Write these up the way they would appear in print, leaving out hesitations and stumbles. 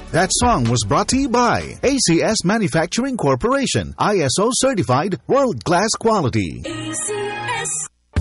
That song was brought to you by ACS Manufacturing Corporation, ISO certified, world-class quality. ACS.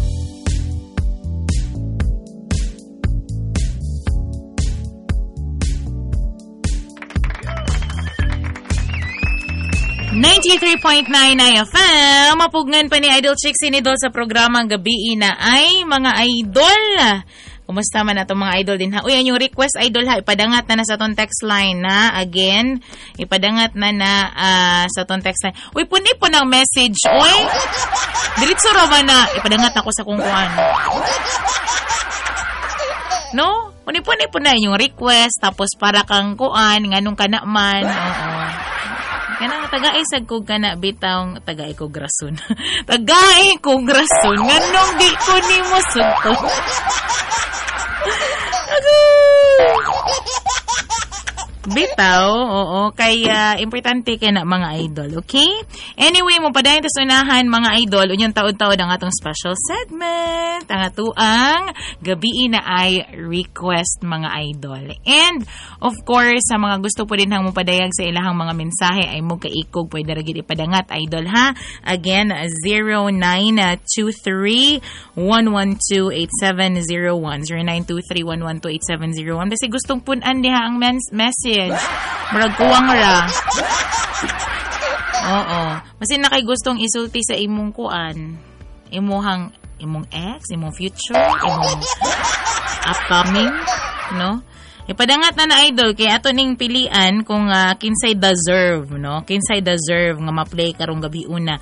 .9 IFM, mapugnan pa ni Idol Chick Sinidol sa programang Gabi na ay mga idol. Kumusta man atong mga idol din ha? Uy, yung request idol ha, ipadangat na sa tong text line na. Again, ipadangat na sa tong text line. Uy, puni po ng message. Uy, diritso raman na. Ipadangat ako sa kungkuan. No? Puni-puni po na yung request. Tapos para kang kuan, nganong ka na man. Oo. Kanang taga-isag ko ka na bitawng taga-i ko grason. Taga-i ko grason. Nganong di ko ni mo sugto. Bitaw, oo. Kaya, importante ka na mga idol, okay? Anyway, mo pa dahil unahan mga idol, unyong taon-taon ang atong special segment. Ang atuang gabi na ay request mga idol. And, of course, sa mga gusto po din hang mupadayag sa ilahang mga mensahe ay mo kaikog, pwede ragid ipadangat, idol, ha? Again, 0923-112-8701. 0923-112-8701. Kasi gustong punan diha ang message. Murag kuwang ra. Oo. Masin na kay gustong isulti sa imong kuan. Imong ex, imong future, imong upcoming, no? Ipadangat na idol kay ato ning pilian kung kinsay deserve, no? Kinsay deserve nga ma-play karong gabi una.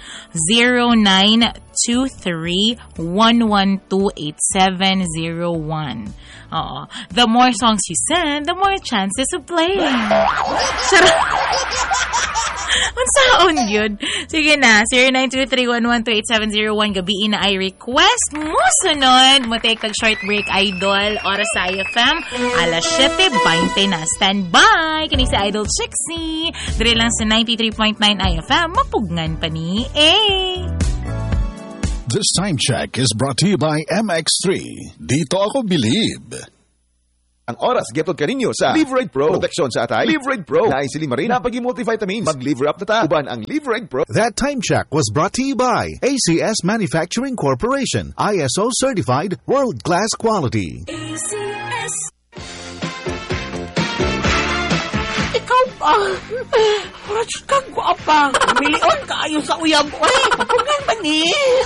0923-112-8701. Oo. The more songs you send, the more chances of playing. Unsaon yun? Sige na, 0923-112-8701 gabi na ay request mo sunod. Mo take tag short break idol oras sa IFM alas 7:20 na. Stand by kini si Idol Chixie dire lang sa 93.9 IFM mapugnan pa ni This time check is brought to you by MX3. Dito ako believe. Ang oras, getod kaninyo sa Live Right Pro. Proteksyon sa atay, Live Right Pro. Naisili marin, napagi multivitamins. Mag-liver up na ta. Uban ang Live Right Pro. That time check was brought to you by ACS Manufacturing Corporation, ISO certified, world-class quality. ACS. Ikaw pa. Rach ka guwapa. Milion ka ayon sa uyab. Ay, papungan ba ni?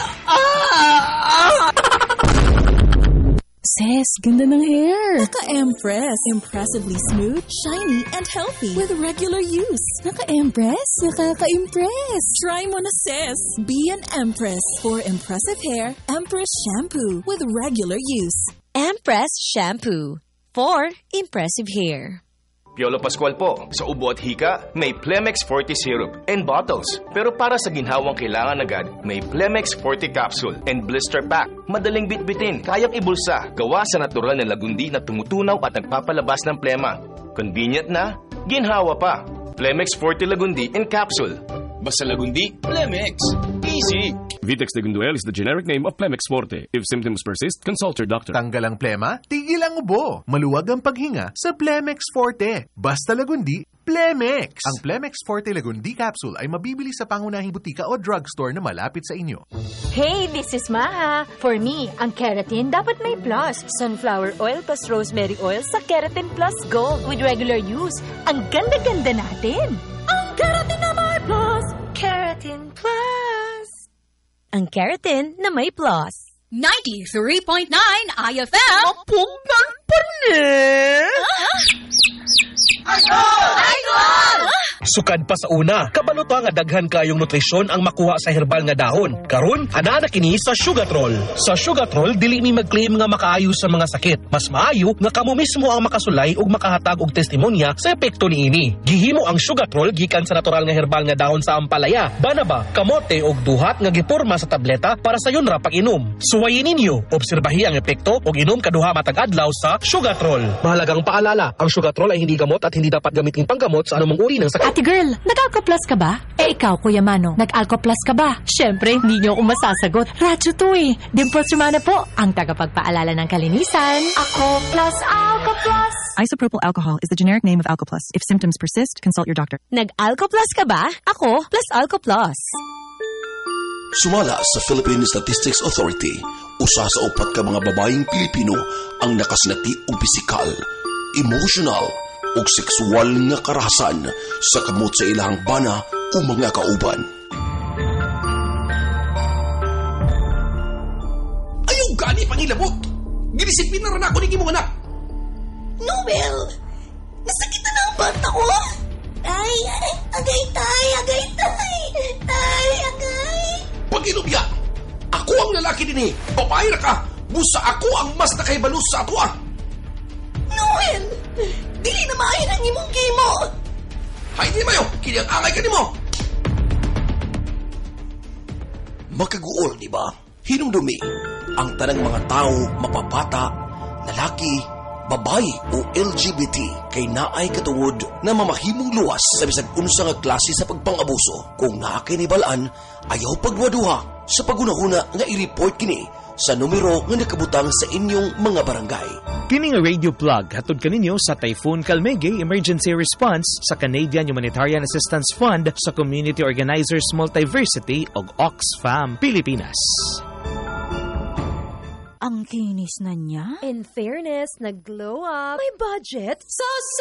Sis, ganda ng hair. Naka-Empress. Impressively smooth, shiny, and healthy with regular use. Naka-Empress? Nakaka-impress. Try mo na, sis. Be an Empress. For impressive hair, Empress Shampoo with regular use. Empress Shampoo. For impressive hair. Piolo Pascual po. Sa ubo at hika, may Plemex Forte Syrup and bottles. Pero para sa ginhawang kailangan agad, may Plemex Forte Capsule and Blister Pack. Madaling bitbitin, kayang ibulsa. Gawa sa natural na lagundi na tumutunaw at nagpapalabas ng plema. Convenient na, ginhawa pa. Plemex Forte Lagundi and Capsule. Basta lagundi, Plemex. Easy! Vitex Tegunduel is the generic name of Plemex Forte. If symptoms persist, consult your doctor. Tanggal ang plema, tigil ang ubo. Maluwag ang paghinga sa Plemex Forte. Basta lagundi, Plemex. Ang Plemex Forte Lagundi Capsule ay mabibili sa pangunahing butika o drugstore na malapit sa inyo. Hey, this is Maha. For me, ang keratin dapat may plus. Sunflower oil plus rosemary oil sa Keratin Plus Gold with regular use. Ang ganda-ganda natin. Ang keratin na may plus. Keratin Plus. Ang keratin na may plus. 93.9 IFM. Mapugnan pa rin. Idol! Sukad pa sa una, kabaluto nga daghan kayong nutrisyon ang makuha sa herbal nga dahon. Karon, ana na kini sa Sugatrol. Sa Sugatrol, dili mi mag-claim nga makaayo sa mga sakit. Mas maayo nga kamo mismo ang makasulay ug makahatag og testimonya sa epekto niini. Gihimo ang Sugatrol gikan sa natural nga herbal nga dahon sa ampalaya, banaba, kamote ug duhat nga giporma sa tableta para sa yon ra pag-inom. Suwayin ninyo, obserbahi ang epekto ug inom kaduha matag adlaw sa Sugatrol. Mahalagang paalala, ang Sugatrol ay hindi gamot at hindi dapat gamitin panggamot sa anumang uri ng sakit. Ate girl, nag-Alco Plus ka ba? Eh ikaw, Kuya Mano, nag-Alco Plus ka ba? Siyempre, hindi niyo ako masasagot. Radyo to eh. Dimples Romana po, ang tagapagpaalala ng kalinisan. Ako plus Alco Plus. Isopropyl alcohol is the generic name of Alcoplus. If symptoms persist, consult your doctor. Nag-Alco Plus ka ba? Ako plus Alco Plus. Sumala sa Philippine Statistics Authority, usa sa upat ka mga babaeng Pilipino ang nakasinati og pisikal, emotional ug sexual nga karahasan sa kamot sa ilahang bana o mga kauban. Ayaw gani pangilabot! Ginisipin na rin ako ni imong anak! Noel! Nasakitan na ang bata ko! Ay, agay tay! Ay, agay! Pag-inubya! Ako ang lalaki din eh! Babae na ka! Busa ako ang mas nakaibalus sa ato ah! Noel! Dili na maayon ang imong gimo! Hay di mayo! Kini ang angay ka ni mo! Makaguol, di ba? Hinumdumi ang tanang mga tao, mapabata, lalaki, babae o LGBT kay naay katungod na mamahimong luwas sa bisag unsa nga klase sa pagpang-abuso. Kung naa kay nibalaan, ayaw pagwaduha sa pagunahuna nga i-report kini sa numero nga nakabutang sa inyong mga barangay. Kini nga radio plug hatod kaninyo sa Typhoon Kalmege Emergency Response sa Canadian Humanitarian Assistance Fund sa Community Organizers Multiversity ug Oxfam Pilipinas. Ang kinis na niya. In fairness, nag-glow up. May budget.